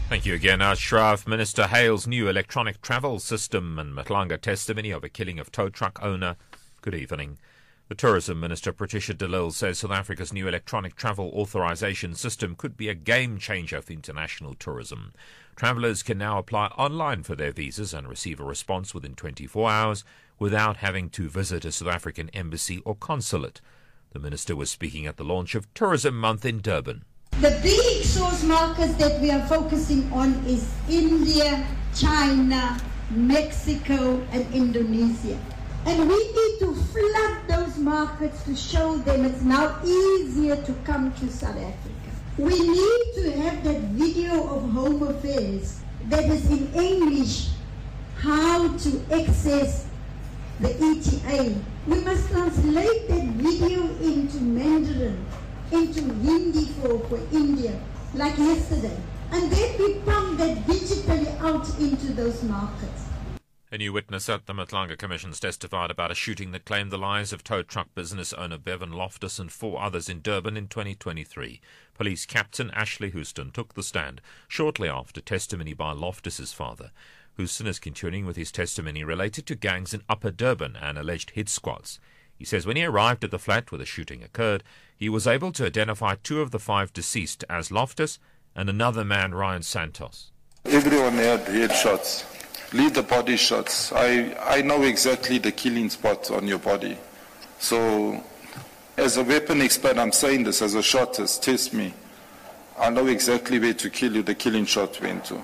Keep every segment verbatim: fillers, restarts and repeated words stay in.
Thank you again, Ashraf. Minister hails new electronic travel system and Matlanga testimony over killing of tow truck owner. Good evening. The Tourism Minister, Patricia de Lille, says South Africa's new electronic travel authorization system could be a game changer for international tourism. Travellers can now apply online for their visas and receive a response within twenty-four hours without having to visit a South African embassy or consulate. The Minister was speaking at the launch of Tourism Month in Durban. The big source markets that we are focusing on is India, China, Mexico and Indonesia. And we need to flood those markets to show them it's now easier to come to South Africa. We need to have that video of Home Affairs that is in English, how to access the E T A. We must translate that video into Mandarin, into Hindi for, for India, like yesterday. And then we pump that digitally out into those markets. A new witness at the Matlanga Commissions testified about a shooting that claimed the lives of tow truck business owner Bevan Loftus and four others in Durban in twenty twenty-three. Police Captain Ashley Houston took the stand shortly after testimony by Loftus's father. Houston is continuing with his testimony related to gangs in Upper Durban and alleged hit squads. He says when he arrived at the flat where the shooting occurred, he was able to identify two of the five deceased as Loftus and another man, Ryan Santos. Everyone had headshots. Lead the body shots. I, I know exactly the killing spot on your body. So, as a weapon expert, I'm saying this as a shotters, test me. I know exactly where to kill you, the killing shot went to.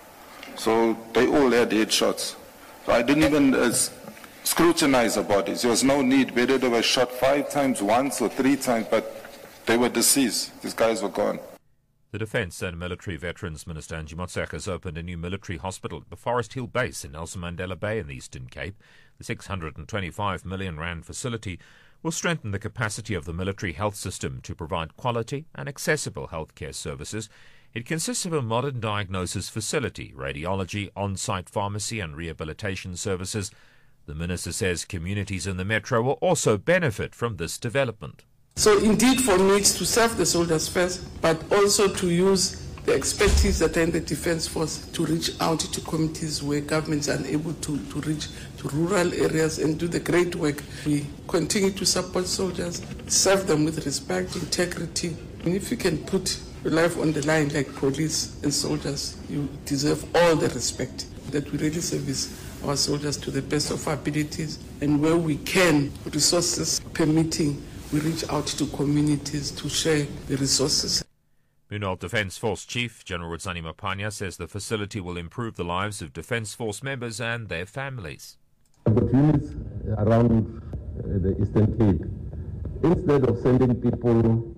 So, they all had headshots. So I didn't even uh, scrutinize the bodies. There was no need, whether they were shot five times, once or three times, but they were deceased. These guys were gone. The Defence and Military Veterans Minister Angie Motshekga has opened a new military hospital at the Forest Hill Base in Nelson Mandela Bay in the Eastern Cape. The six hundred twenty-five million rand facility will strengthen the capacity of the military health system to provide quality and accessible healthcare services. It consists of a modern diagnosis facility, radiology, on-site pharmacy and rehabilitation services. The Minister says communities in the metro will also benefit from this development. So indeed for me it's to serve the soldiers first, but also to use the expertise that are in the Defence Force to reach out to communities where governments are unable to, to reach, to rural areas and do the great work. We continue to support soldiers, serve them with respect, integrity. And if you can put your life on the line like police and soldiers, you deserve all the respect that we really service our soldiers to the best of our abilities, and where we can, resources permitting, we reach out to communities to share the resources. Meanwhile, Defence Force Chief General Ruzani Mapanya says the facility will improve the lives of Defence Force members and their families. I've got units around uh, the Eastern Cape. Instead of sending people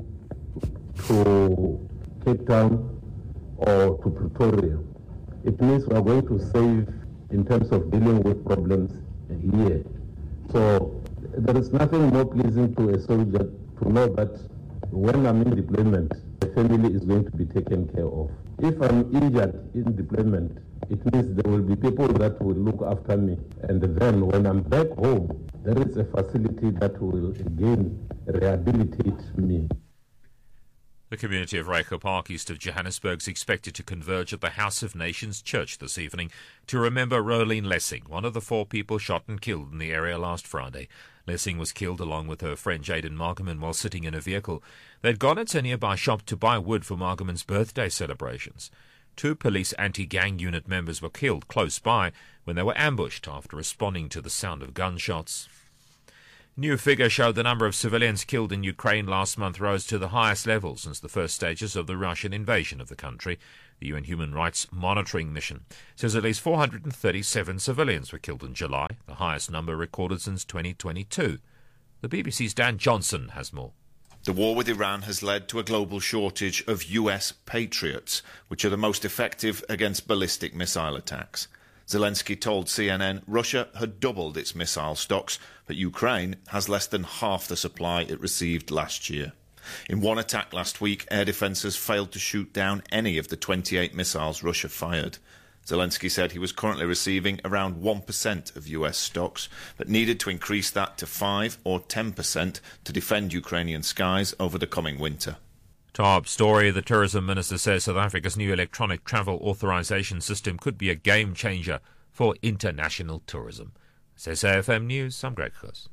to Cape Town or to Pretoria, it means we are going to save in terms of dealing with problems here. So there is nothing more pleasing to a soldier to know that when I'm in deployment, the family is going to be taken care of. If I'm injured in deployment, it means there will be people that will look after me. And then when I'm back home, there is a facility that will again rehabilitate me. The community of Ryco Park, east of Johannesburg, is expected to converge at the House of Nations Church this evening to remember Rolene Lessing, one of the four people shot and killed in the area last Friday. Lessing was killed along with her friend Jaden Margaman while sitting in a vehicle. They'd gone into a nearby shop to buy wood for Margaman's birthday celebrations. Two police anti-gang unit members were killed close by when they were ambushed after responding to the sound of gunshots. New figures show the number of civilians killed in Ukraine last month rose to the highest level since the first stages of the Russian invasion of the country. The U N Human Rights Monitoring Mission says at least four hundred thirty-seven civilians were killed in July, the highest number recorded since twenty twenty-two. The B B C's Dan Johnson has more. The war with Iran has led to a global shortage of U S Patriots, which are the most effective against ballistic missile attacks. Zelensky told C N N Russia had doubled its missile stocks, but Ukraine has less than half the supply it received last year. In one attack last week, air defences failed to shoot down any of the twenty-eight missiles Russia fired. Zelensky said he was currently receiving around one percent of U S stocks, but needed to increase that to five or ten percent to defend Ukrainian skies over the coming winter. Top story, the tourism minister says South Africa's new electronic travel authorization system could be a game changer for international tourism. This is S A F M News, I'm Greg Goos.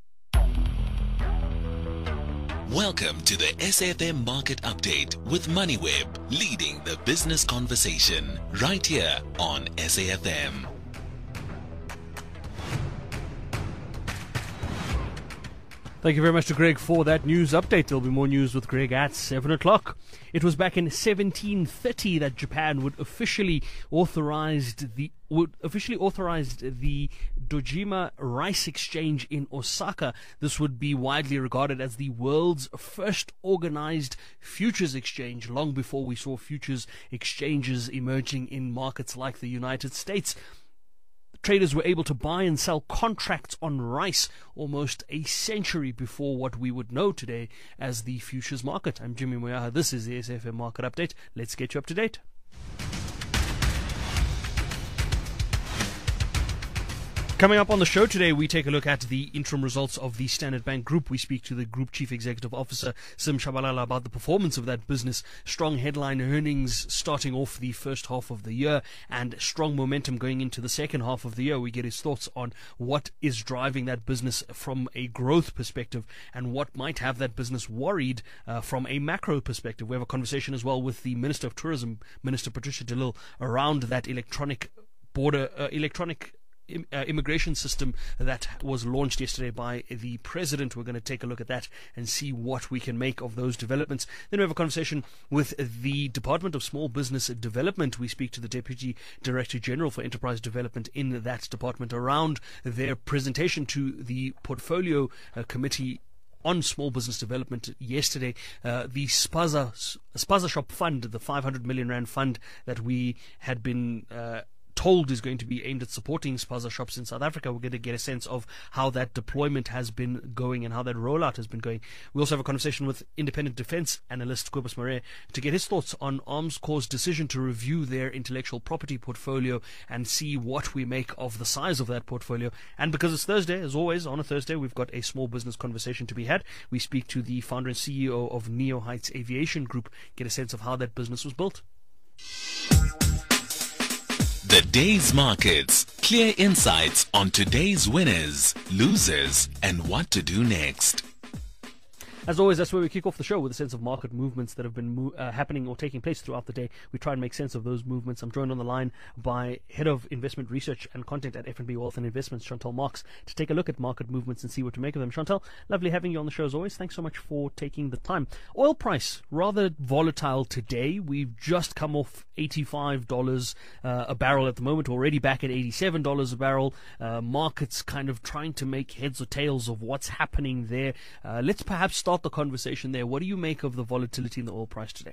Welcome to the S A F M Market Update with MoneyWeb, leading the business conversation right here on S A F M. Thank you very much to Greg for that news update. There'll be more news with Greg at seven o'clock. It was back in seventeen thirty that Japan would officially authorized the would officially authorized the Dojima Rice Exchange in Osaka. This would be widely regarded as the world's first organized futures exchange, long before we saw futures exchanges emerging in markets like the United States. Traders were able to buy and sell contracts on rice almost a century before what we would know today as the futures market. I'm Jimmy Moyaha. This is the S A F M Market Update. Let's get you up to date. Coming up on the show today, we take a look at the interim results of the Standard Bank Group. We speak to the Group Chief Executive Officer, Sim Shabalala, about the performance of that business. Strong headline earnings starting off the first half of the year and strong momentum going into the second half of the year. We get his thoughts on what is driving that business from a growth perspective and what might have that business worried uh, from a macro perspective. We have a conversation as well with the Minister of Tourism, Minister Patricia de Lille, around that electronic border, uh, electronic Uh, immigration system that was launched yesterday by the President. We're going to take a look at that and see what we can make of those developments. Then we have a conversation with the Department of Small Business Development. We speak to the Deputy Director General for Enterprise Development in that department around their presentation to the Portfolio uh, Committee on Small Business Development yesterday. Uh, the Spaza, Spaza Shop Fund, the five hundred million rand fund that we had been uh, told is going to be aimed at supporting spaza shops in South Africa. We're going to get a sense of how that deployment has been going and how that rollout has been going. We also have a conversation with independent defense analyst Kobus Maree to get his thoughts on Armscor's decision to review their intellectual property portfolio and see what we make of the size of that portfolio. And because it's Thursday, as always, on a Thursday, we've got a small business conversation to be had. We speak to the founder and C E O of Neo Heights Aviation Group, get a sense of how that business was built. The day's markets, clear insights on today's winners, losers, and what to do next. As always, that's where we kick off the show with a sense of market movements that have been mo- uh, happening or taking place throughout the day. We try and make sense of those movements. I'm joined on the line by Head of Investment Research and Content at F N B Wealth and Investments, Chantal Marx, to take a look at market movements and see what to make of them. Chantal, lovely having you on the show as always. Thanks so much for taking the time. Oil price, rather volatile today. We've just come off eighty-five dollars uh, a barrel at the moment, already back at eighty-seven dollars a barrel. Uh, markets kind of trying to make heads or tails of what's happening there. Uh, let's perhaps start the conversation there. What do you make of the volatility in the oil price today?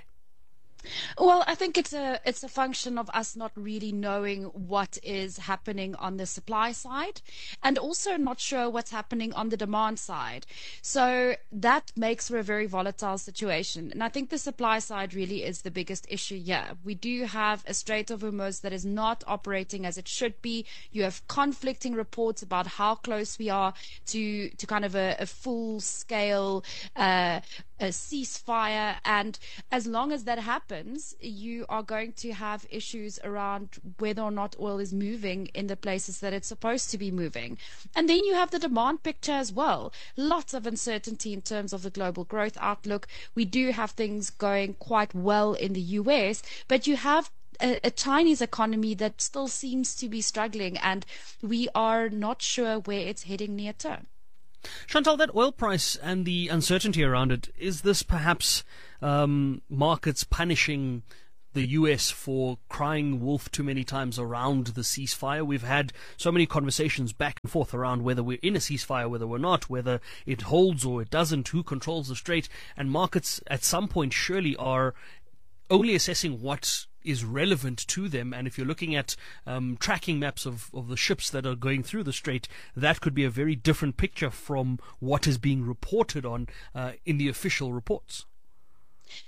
Well, I think it's a it's a function of us not really knowing what is happening on the supply side and also not sure what's happening on the demand side. So that makes for a very volatile situation. And I think the supply side really is the biggest issue here. We do have a Strait of Hormuz that is not operating as it should be. You have conflicting reports about how close we are to, to kind of a, a full-scale uh, a ceasefire. And as long as that happens, you are going to have issues around whether or not oil is moving in the places that it's supposed to be moving. And then you have the demand picture as well. Lots of uncertainty in terms of the global growth outlook. We do have things going quite well in the U S, but you have A, a Chinese economy that still seems to be struggling, and we are not sure where it's heading near term. Chantal, that oil price and the uncertainty around it, is this perhaps um, markets punishing the U S for crying wolf too many times around the ceasefire? We've had so many conversations back and forth around whether we're in a ceasefire, whether we're not, whether it holds or it doesn't, who controls the strait, and markets at some point surely are only assessing what is relevant to them. And if you're looking at um, tracking maps of, of the ships that are going through the strait, that could be a very different picture from what is being reported on uh, in the official reports.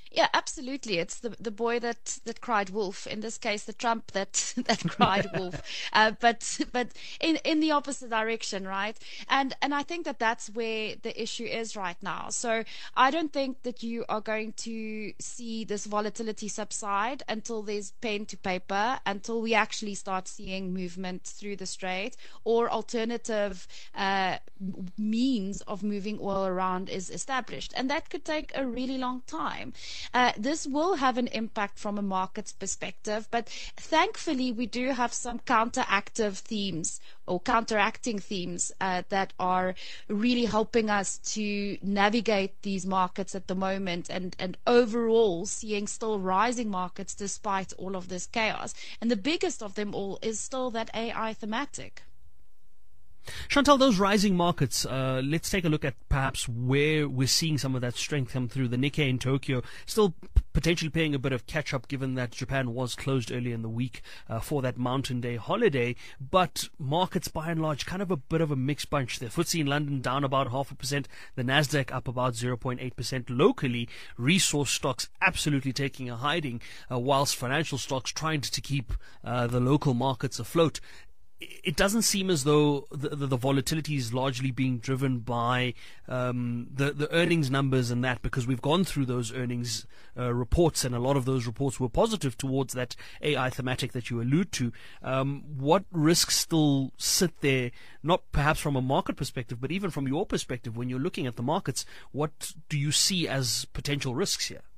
Yeah, absolutely. It's the the boy that, that cried wolf. In this case, the Trump that that cried wolf. Uh, but but in in the opposite direction, right? And and I think that that's where the issue is right now. So I don't think that you are going to see this volatility subside until there's pen to paper, until we actually start seeing movement through the strait, or alternative uh, means of moving oil around is established, and that could take a really long time. Uh, this will have an impact from a market's perspective, but thankfully we do have some counteractive themes or counteracting themes uh, that are really helping us to navigate these markets at the moment, and, and overall seeing still rising markets despite all of this chaos. And the biggest of them all is still that A I thematic. Chantal, those rising markets, uh, let's take a look at perhaps where we're seeing some of that strength come through. The Nikkei in Tokyo still p- potentially playing a bit of catch-up, given that Japan was closed early in the week uh, for that Mountain Day holiday. But markets, by and large, kind of a bit of a mixed bunch. The F T S E in London down about half a percent. The Nasdaq up about zero point eight percent. Locally, resource stocks absolutely taking a hiding, uh, whilst financial stocks trying to, to keep uh, the local markets afloat. It doesn't seem as though the, the, the volatility is largely being driven by um, the, the earnings numbers and that, because we've gone through those earnings uh, reports, and a lot of those reports were positive towards that A I thematic that you allude to. Um, what risks still sit there, not perhaps from a market perspective, but even from your perspective when you're looking at the markets? What do you see as potential risks here?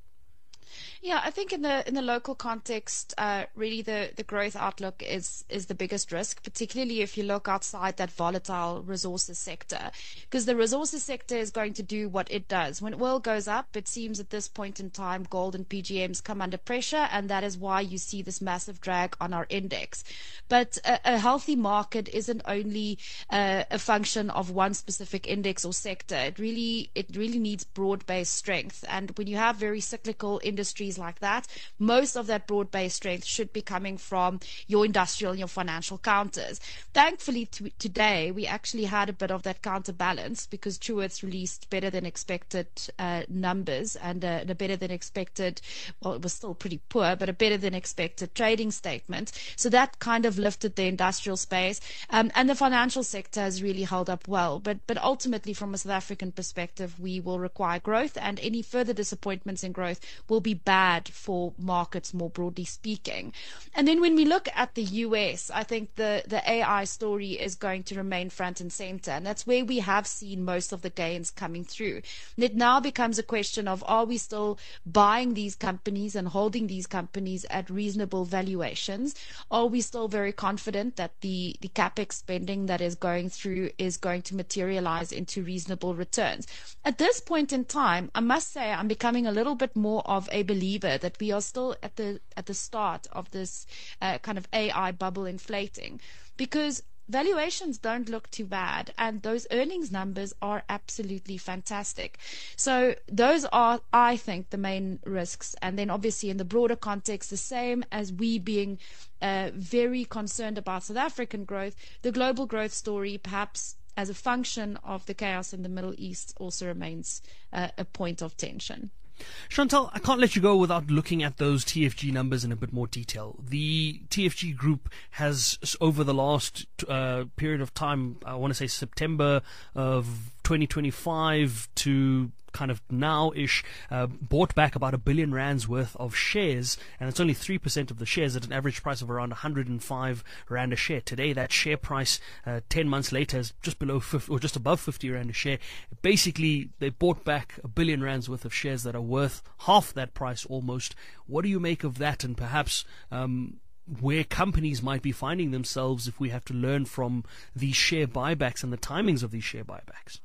Yeah, I think in the in the local context, uh, really the, the growth outlook is is the biggest risk, particularly if you look outside that volatile resources sector, because the resources sector is going to do what it does. When oil goes up, it seems at this point in time, gold and P G Ms come under pressure, and that is why you see this massive drag on our index. But a, a healthy market isn't only uh, a function of one specific index or sector. It really it really needs broad-based strength, and when you have very cyclical industries like that, most of that broad-based strength should be coming from your industrial and your financial counters. Thankfully, t- today we actually had a bit of that counterbalance, because Truworths released better than expected uh, numbers and uh, a better than expected, well, it was still pretty poor, but a better than expected trading statement. So that kind of lifted the industrial space, um, and the financial sector has really held up well. But but ultimately, from a South African perspective, we will require growth, and any further disappointments in growth will be bad for markets more broadly speaking. And then when we look at the U S, I think the, the A I story is going to remain front and center, and that's where we have seen most of the gains coming through. And it now becomes a question of, are we still buying these companies and holding these companies at reasonable valuations? Are we still very confident that the, the capex spending that is going through is going to materialize into reasonable returns? At this point in time, I must say I'm becoming a little bit more of a believer that we are still at the at the start of this uh, kind of A I bubble inflating, because valuations don't look too bad, and those earnings numbers are absolutely fantastic. So those are, I think, the main risks. And then obviously in the broader context, the same as we being uh, very concerned about South African growth, the global growth story, perhaps as a function of the chaos in the Middle East, also remains uh, a point of tension. Chantal, I can't let you go without looking at those T F G numbers in a bit more detail. The T F G group has, over the last uh, period of time, I want to say September of twenty twenty-five to kind of now-ish, uh, bought back about a billion rands worth of shares, and it's only three percent of the shares at an average price of around one hundred five rand a share. Today, that share price, uh, ten months later, is just below fifty, or just above fifty rand a share. Basically, they bought back a billion rands worth of shares that are worth half that price almost. What do you make of that, and perhaps um, where companies might be finding themselves if we have to learn from these share buybacks and the timings of these share buybacks?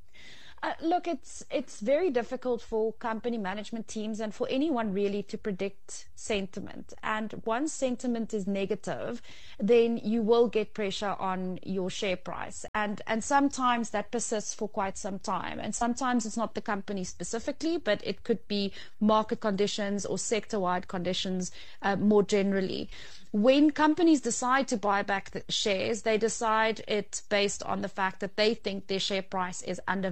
Uh, look, it's it's very difficult for company management teams and for anyone really to predict sentiment. And once sentiment is negative, then you will get pressure on your share price. And and sometimes that persists for quite some time. And sometimes it's not the company specifically, but it could be market conditions or sector-wide conditions uh, more generally. When companies decide to buy back the shares, they decide it based on the fact that they think their share price is undervalued.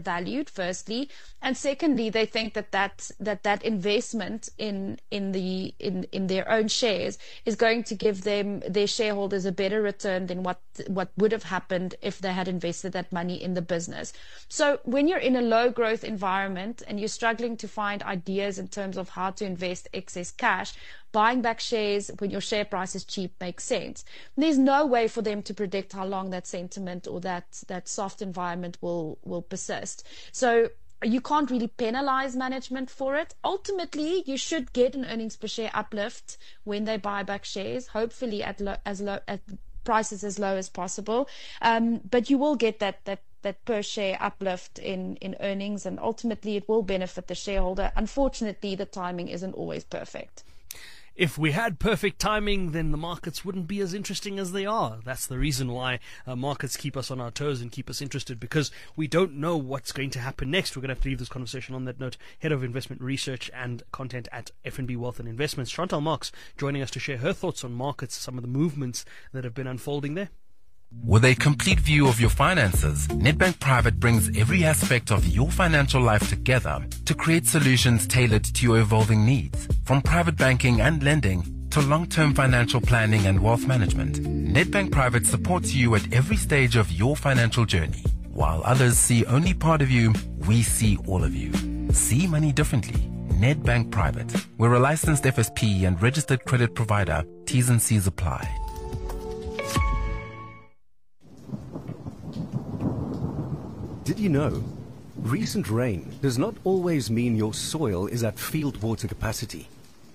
valued, firstly, and secondly, they think that that that, that investment in in the in, in their own shares is going to give them their shareholders a better return than what what would have happened if they had invested that money in the business. So when you're in a low growth environment and you're struggling to find ideas in terms of how to invest excess cash, buying back shares when your share price is cheap makes sense. There's no way for them to predict how long that sentiment or that that soft environment will will persist. So you can't really penalize management for it. Ultimately, you should get an earnings per share uplift when they buy back shares, hopefully at low, as low at prices as low as possible. Um, but you will get that that that per share uplift in, in earnings, and ultimately it will benefit the shareholder. Unfortunately, the timing isn't always perfect. If we had perfect timing, then the markets wouldn't be as interesting as they are. That's the reason why uh, markets keep us on our toes and keep us interested, because we don't know what's going to happen next. We're going to have to leave this conversation on that note. Head of Investment Research and Content at F N B Wealth and Investments, Chantal Marx, joining us to share her thoughts on markets, some of the movements that have been unfolding there. With a complete view of your finances, Nedbank Private brings every aspect of your financial life together to create solutions tailored to your evolving needs. From private banking and lending to long-term financial planning and wealth management, Nedbank Private supports you at every stage of your financial journey. While others see only part of you, we see all of you. See money differently. Nedbank Private. We're a licensed F S P and registered credit provider. T's and C's apply. Did you know? Recent rain does not always mean your soil is at field water capacity.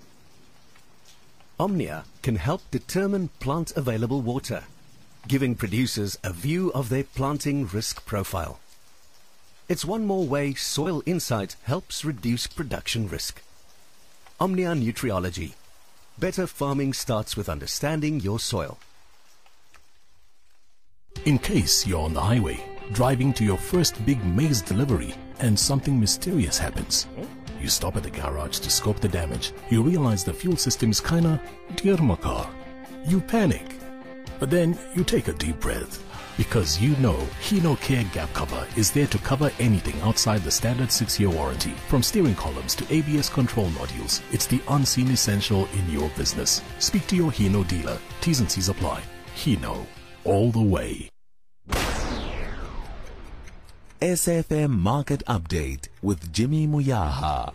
Omnia can help determine plant available water, giving producers a view of their planting risk profile. It's one more way Soil Insight helps reduce production risk. Omnia Nutriology. Better farming starts with understanding your soil. In case you're on the highway, driving to your first big maize delivery, and something mysterious happens. You stop at the garage to scope the damage. You realize the fuel system is kinda dear my car. You panic. But then you take a deep breath, because you know Hino Care Gap Cover is there to cover anything outside the standard six-year warranty. From steering columns to A B S control modules, it's the unseen essential in your business. Speak to your Hino dealer. T's and C's apply. Hino, all the way. S F M Market Update with Jimmy Muyaha.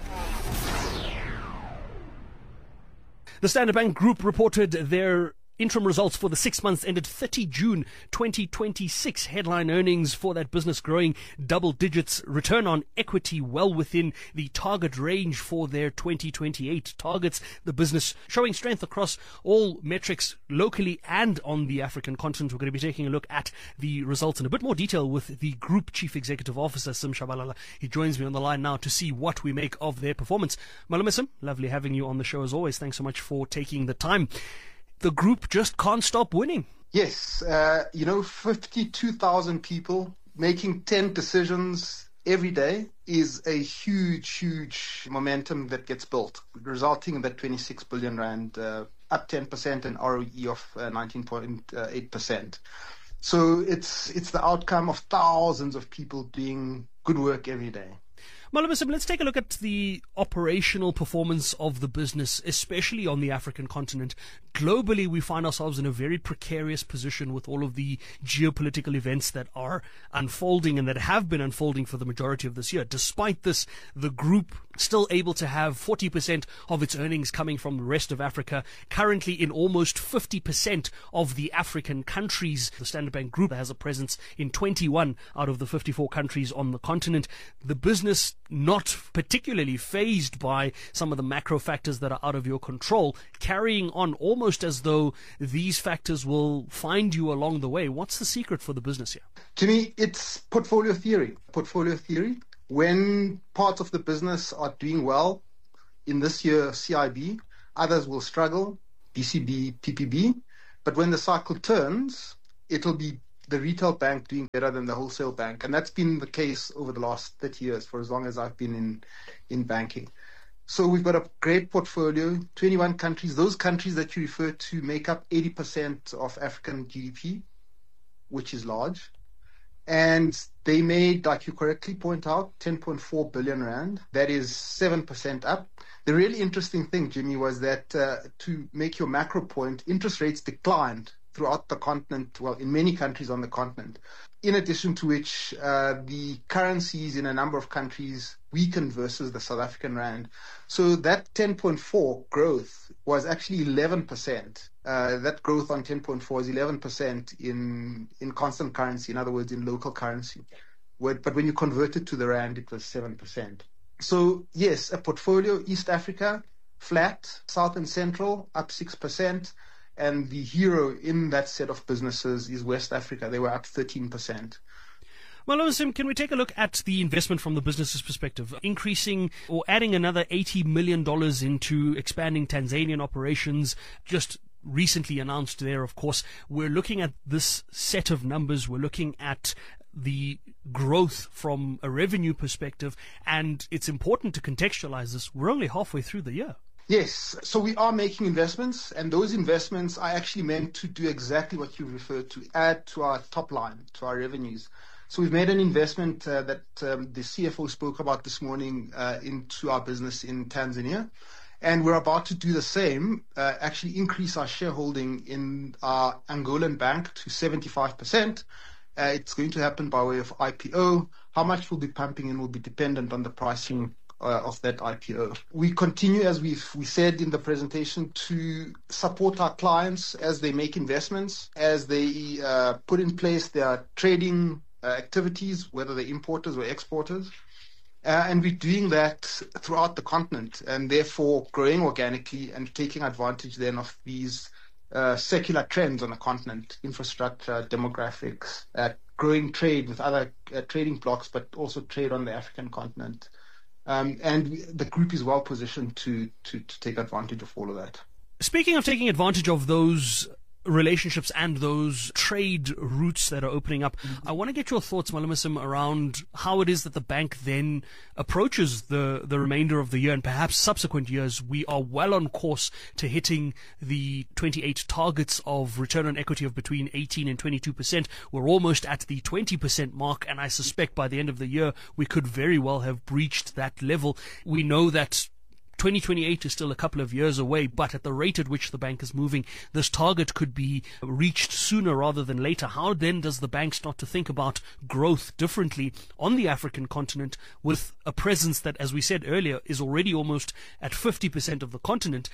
The Standard Bank Group reported their interim results for the six months ended thirtieth of June twenty twenty-six. Headline earnings for that business growing double digits. Return on equity well within the target range for their twenty twenty-eight targets. The business showing strength across all metrics locally and on the African continent. We're going to be taking a look at the results in a bit more detail with the Group Chief Executive Officer, Sim Shabalala. He joins me on the line now to see what we make of their performance. Malume Sim, lovely having you on the show as always. Thanks so much for taking the time. The group just can't stop winning. Yes, uh, you know, fifty-two thousand people making ten decisions every day is a huge, huge momentum that gets built, resulting in that twenty-six billion rand, uh, up ten percent and R O E of uh, nineteen point eight percent. So it's it's the outcome of thousands of people doing good work every day. Malume Sim, let's take a look at the operational performance of the business, especially on the African continent. Globally, we find ourselves in a very precarious position with all of the geopolitical events that are unfolding and that have been unfolding for the majority of this year. Despite this, the group still able to have forty percent of its earnings coming from the rest of Africa, currently in almost fifty percent of the African countries. The Standard Bank Group has a presence in twenty-one out of the fifty-four countries on the continent. The business not particularly fazed by some of the macro factors that are out of your control, carrying on almost as though these factors will find you along the way. What's the secret for the business here? To me, it's portfolio theory. Portfolio theory. When parts of the business are doing well, in this year C I B, others will struggle, B C B, P P B. But when the cycle turns, it'll be the retail bank doing better than the wholesale bank. And that's been the case over the last thirty years, for as long as I've been in, in banking. So we've got a great portfolio, twenty-one countries. Those countries that you refer to make up eighty percent of African G D P, which is large. And They made, like you correctly point out, ten point four billion rand. That is seven percent up. The really interesting thing, Jimmy, was that uh, to make your macro point, interest rates declined throughout the continent, well, in many countries on the continent. In addition to which, uh, the currencies in a number of countries weakened versus the South African rand. So that ten point four growth was actually eleven percent. Uh, that growth on ten point four is eleven percent in, in constant currency, in other words, in local currency. But when you convert it to the rand, it was seven percent. So, yes, a portfolio, East Africa, flat, South and Central, up six percent. And the hero in that set of businesses is West Africa. They were up thirteen percent. Maloma, can we take a look at the investment from the business's perspective? Increasing or adding another eighty million dollars into expanding Tanzanian operations, just recently announced there, of course. We're looking at this set of numbers. We're looking at the growth from a revenue perspective, and it's important to contextualize this. We're only halfway through the year. Yes, so we are making investments, and those investments are actually meant to do exactly what you referred to, add to our top line, to our revenues. So we've made an investment uh, that um, the C F O spoke about this morning uh, into our business in Tanzania, and we're about to do the same, uh, actually increase our shareholding in our Angolan bank to seventy-five percent. Uh, it's going to happen by way of I P O. How much we'll be pumping in will be dependent on the pricing Uh, of that I P O. We continue, as we've we said in the presentation, to support our clients as they make investments, as they uh, put in place their trading uh, activities, whether they're importers or exporters. Uh, and we're doing that throughout the continent, and therefore growing organically and taking advantage then of these uh, secular trends on the continent: infrastructure, demographics, uh, growing trade with other uh, trading blocks, but also trade on the African continent. Um, and the group is well positioned to, to, to take advantage of all of that. Speaking of taking advantage of those relationships and those trade routes that are opening up, I want to get your thoughts, Maloma, around how it is that the bank then approaches the, the remainder of the year and perhaps subsequent years. We are well on course to hitting the twenty-eight targets of return on equity of between eighteen and twenty-two percent. We're almost at the twenty percent mark, and I suspect by the end of the year we could very well have breached that level. We know that twenty twenty-eight is still a couple of years away, but at the rate at which the bank is moving, this target could be reached sooner rather than later. How then does the bank start to think about growth differently on the African continent with a presence that, as we said earlier, is already almost at fifty percent of the continent?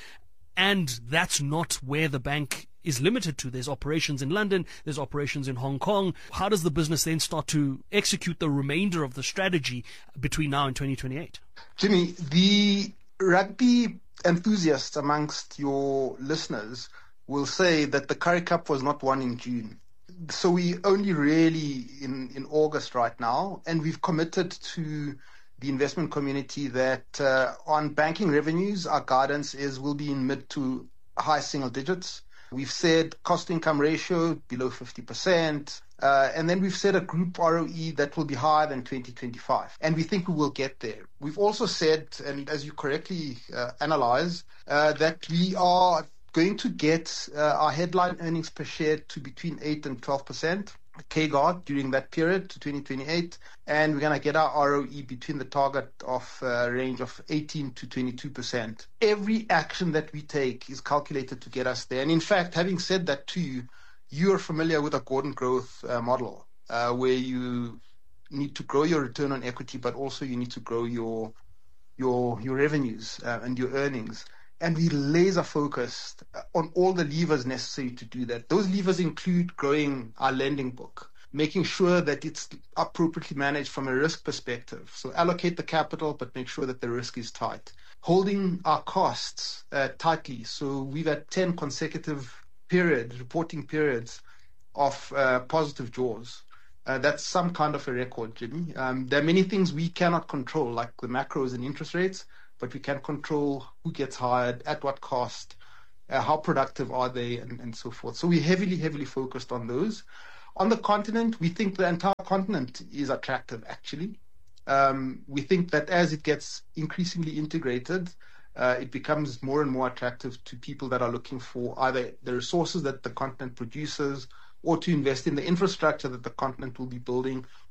And that's not where the bank is limited to. There's operations in London, there's operations in Hong Kong. How does the business then start to execute the remainder of the strategy between now and twenty twenty-eight? Jimmy, the rugby enthusiasts amongst your listeners will say that the Currie Cup was not won in June. So we only really in, in August right now, and we've committed to the investment community that uh, on banking revenues, our guidance is we'll be in mid to high single digits. We've said cost-income ratio below fifty percent. Uh, and then we've set a group R O E that will be higher than twenty twenty-five. And we think we will get there. We've also said, and as you correctly uh, analyze, uh, that we are going to get uh, our headline earnings per share to between eight and twelve percent K G A R during that period to twenty twenty-eight. And we're going to get our R O E between the target of uh, range of eighteen to twenty-two percent. Every action that we take is calculated to get us there. And in fact, having said that to you, you are familiar with a Gordon growth uh, model uh, where you need to grow your return on equity, but also you need to grow your your your revenues uh, and your earnings. And we laser focused on all the levers necessary to do that. Those levers include growing our lending book, making sure that it's appropriately managed from a risk perspective. So allocate the capital, but make sure that the risk is tight. Holding our costs uh, tightly. So we've had ten consecutive periods, reporting periods of uh, positive jaws. Uh, that's some kind of a record, Jimmy. Um, there are many things we cannot control, like the macros and interest rates, but we can control who gets hired, at what cost, uh, how productive are they, and, and so forth. So we're heavily, heavily focused on those. On the continent, we think the entire continent is attractive, actually. Um, we think that as it gets increasingly integrated, uh, it becomes more and more attractive to people that are looking for either the resources that the continent produces or to invest in the infrastructure that the continent will be building,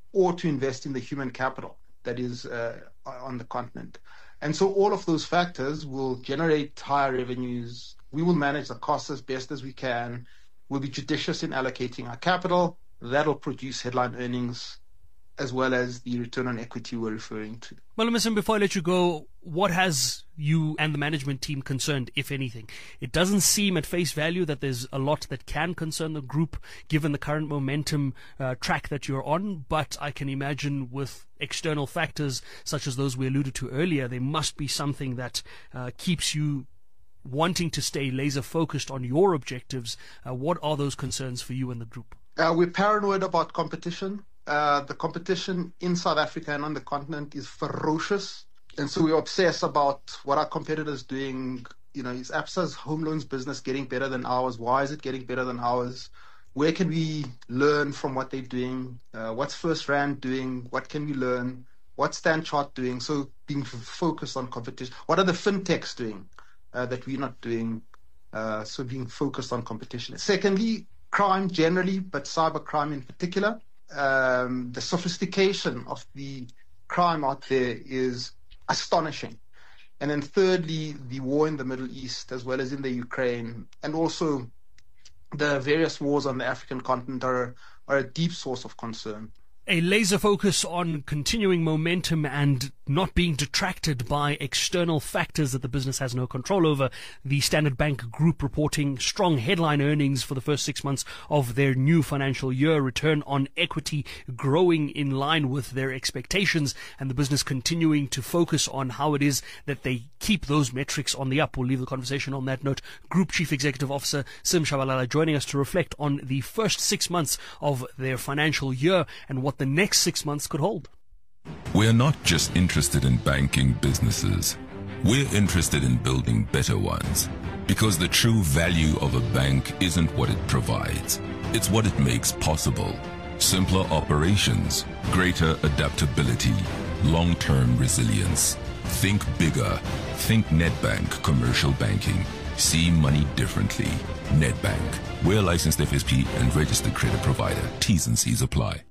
or to invest in the human capital that is uh, on the continent. And so all of those factors will generate higher revenues. We will manage the costs as best as we can. We'll be judicious in allocating our capital. That'll produce headline earnings as well as the return on equity we're referring to. Malume, before I let you go, what has you and the management team concerned, if anything? It doesn't seem at face value that there's a lot that can concern the group, given the current momentum uh, track that you're on, but I can imagine with external factors such as those we alluded to earlier, there must be something that uh, keeps you wanting to stay laser focused on your objectives. Uh, what are those concerns for you and the group? Uh, we're paranoid about competition. Uh, the competition in South Africa and on the continent is ferocious. And so we obsess about what our competitors doing. You know, is Absa's home loans business getting better than ours? Why is it getting better than ours? Where can we learn from what they're doing? Uh, what's First Rand doing? What can we learn? What's Stand Chart doing? So being f- focused on competition. What are the fintechs doing uh, that we're not doing? Uh, so being focused on competition. Secondly, crime generally, but cyber crime in particular. Um, the sophistication of the crime out there is astonishing. And then thirdly, the war in the Middle East, as well as in the Ukraine, and also the various wars on the African continent are, are a deep source of concern. A laser focus on continuing momentum and not being detracted by external factors that the business has no control over. The Standard Bank Group reporting strong headline earnings for the first six months of their new financial year, return on equity growing in line with their expectations, and the business continuing to focus on how it is that they keep those metrics on the up. We'll leave the conversation on that note. Group Chief Executive Officer Sim Shabalala joining us to reflect on the first six months of their financial year and what the next six months could hold. We're not just interested in banking businesses. We're interested in building better ones. Because the true value of a bank isn't what it provides. It's what it makes possible. Simpler operations, greater adaptability, long-term resilience. Think bigger. Think Nedbank Commercial Banking. See money differently. Nedbank. We're a licensed F S P and registered credit provider. T's and C's apply.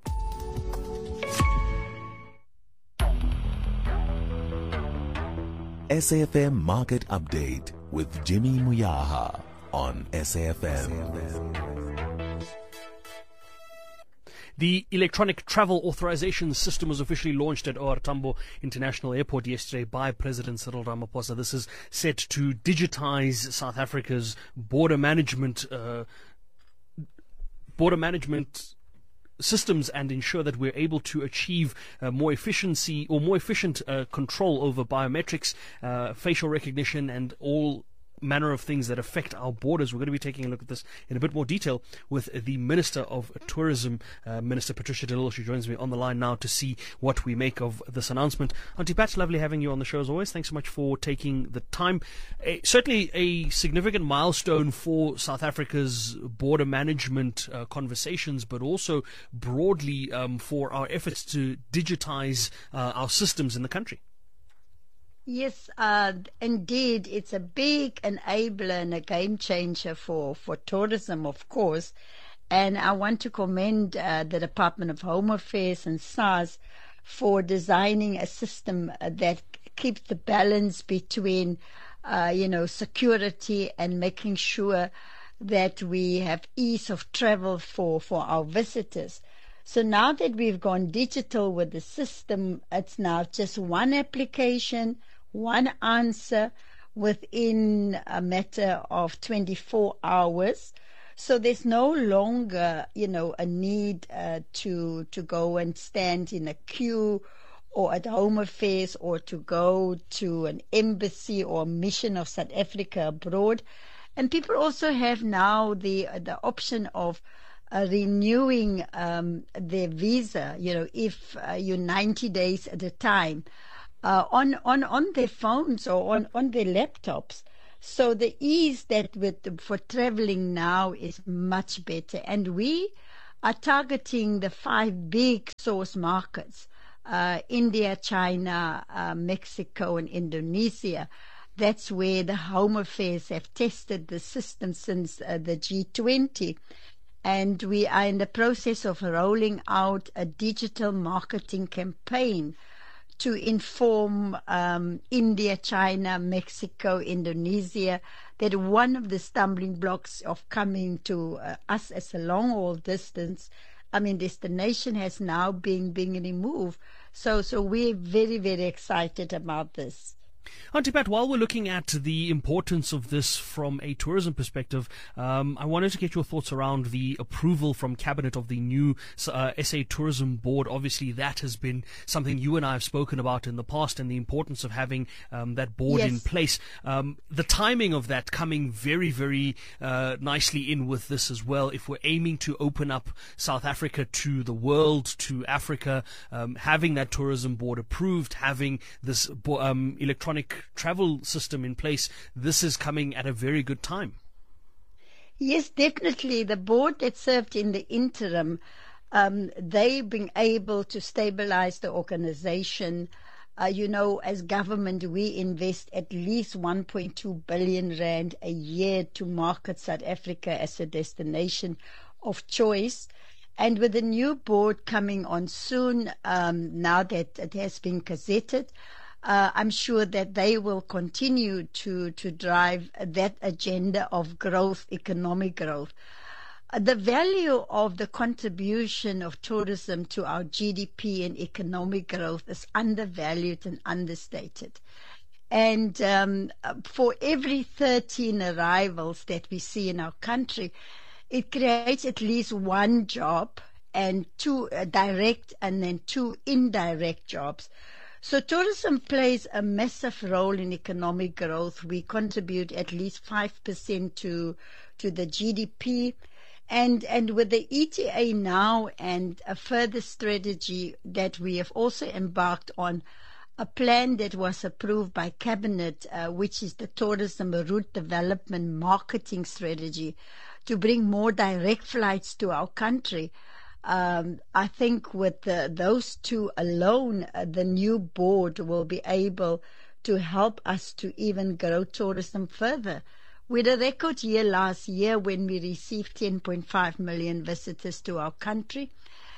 S A F M Market Update with Jimmy Muyaha on S A F M. The electronic travel authorization system was officially launched at O R Tambo International Airport yesterday by President Cyril Ramaphosa. This is set to digitize South Africa's border management uh, border management systems and ensure that we're able to achieve uh, more efficiency or more efficient uh, control over biometrics, uh, facial recognition, and all manner of things that affect our borders. We're going to be taking a look at this in a bit more detail with the Minister of Tourism, uh, Minister Patricia de Lille. She joins me on the line now to see what we make of this announcement. Auntie Pat, lovely having you on the show as always. Thanks so much for taking the time. A, certainly a significant milestone for South Africa's border management uh, conversations, but also broadly um, for our efforts to digitize uh, our systems in the country. Yes, uh, indeed, it's a big enabler and a game changer for, for tourism, of course. And I want to commend uh, the Department of Home Affairs and SARS for designing a system that keeps the balance between, uh, you know, security and making sure that we have ease of travel for, for our visitors. So now that we've gone digital with the system, it's now just one application, one answer within a matter of twenty-four hours. So there's no longer, you know, a need uh, to to go and stand in a queue or at Home Affairs or to go to an embassy or mission of South Africa abroad. And people also have now the the option of uh, renewing um, their visa, you know, if uh, you're ninety days at a time. Uh, on, on, on their phones or on, on their laptops. So the ease that with for traveling now is much better. And we are targeting the five big source markets, uh, India, China, uh, Mexico, and Indonesia. That's where the Home Affairs have tested the system since uh, the G twenty. And we are in the process of rolling out a digital marketing campaign to inform um, India, China, Mexico, Indonesia that one of the stumbling blocks of coming to uh, us as a long-haul distance, I mean, destination has now been being removed. So, so we're very, very excited about this. Auntie Pat, while we're looking at the importance of this from a tourism perspective, um, I wanted to get your thoughts around the approval from Cabinet of the new uh, S A Tourism Board. Obviously, that has been something you and I have spoken about in the past, and the importance of having um, that board Yes. in place. Um, the timing of that coming very, very uh, nicely in with this as well. If we're aiming to open up South Africa to the world, to Africa, um, having that tourism board approved, having this bo- um, electronic travel system in place, this is coming at a very good time. Yes, definitely. The board that served in the interim, um, they've been able to stabilize the organization. Uh, you know, as government, we invest at least one point two billion rand a year to market South Africa as a destination of choice. And with the new board coming on soon, um, now that it has been gazetted, Uh, I'm sure that they will continue to, to drive that agenda of growth, economic growth. Uh, the value of the contribution of tourism to our G D P and economic growth is undervalued and understated. And um, for every thirteen arrivals that we see in our country, it creates at least one job and two uh, direct and then two indirect jobs. So tourism plays a massive role in economic growth. We contribute at least five percent to to the G D P. And, and with the E T A now and a further strategy that we have also embarked on, a plan that was approved by Cabinet, uh, which is the Tourism Route Development Marketing Strategy, to bring more direct flights to our country. Um, I think with the, those two alone, uh, the new board will be able to help us to even grow tourism further. We had a record year last year when we received ten point five million visitors to our country.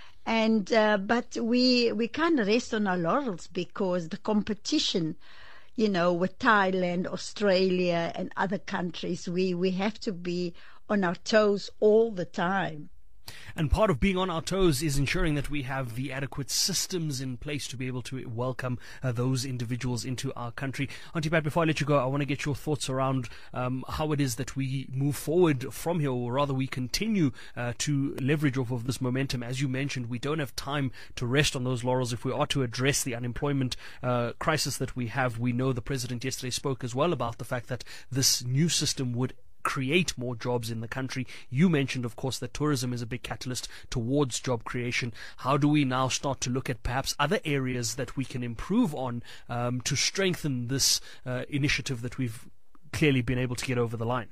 And uh, but we we can't rest on our laurels because the competition, you know, with Thailand, Australia and other countries, we, we have to be on our toes all the time. And part of being on our toes is ensuring that we have the adequate systems in place to be able to welcome uh, those individuals into our country. Auntie Pat, before I let you go, I want to get your thoughts around um, how it is that we move forward from here, or rather we continue uh, to leverage off of this momentum. As you mentioned, we don't have time to rest on those laurels. If we are to address the unemployment uh, crisis that we have, we know the President yesterday spoke as well about the fact that this new system would create more jobs in the country. You mentioned, of course, that tourism is a big catalyst towards job creation. How do we now start to look at perhaps other areas that we can improve on um, to strengthen this uh, initiative that we've clearly been able to get over the line?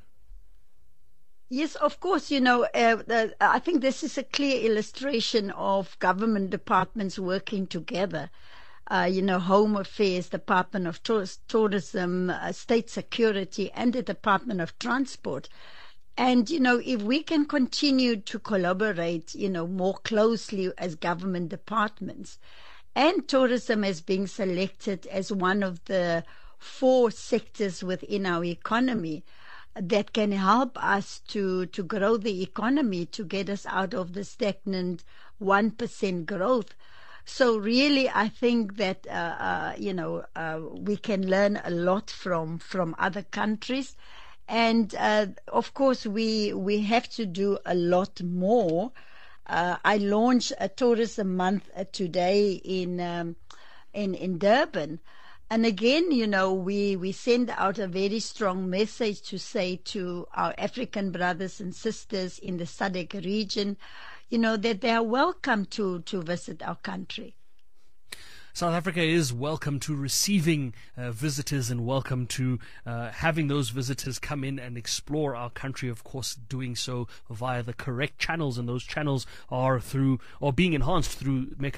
Yes, of course. You know, uh, the, I think this is a clear illustration of government departments working together. Uh, you know, Home Affairs, Department of Tourism, uh, State Security, and the Department of Transport. And, you know, if we can continue to collaborate, you know, more closely as government departments, and tourism as being selected as one of the four sectors within our economy that can help us to, to grow the economy, to get us out of the stagnant one percent growth. So really, I think that, uh, uh, you know, uh, we can learn a lot from, from other countries. And, uh, of course, we, we have to do a lot more. Uh, I launched a tourism month uh, today in, um, in, in Durban. And again, you know, we, we send out a very strong message to say to our African brothers and sisters in the S A D C region, you know, that they are welcome to, to visit our country. South Africa is welcome to receiving uh, visitors and welcome to uh, having those visitors come in and explore our country, of course, doing so via the correct channels. And those channels are through, or being enhanced through mechanisms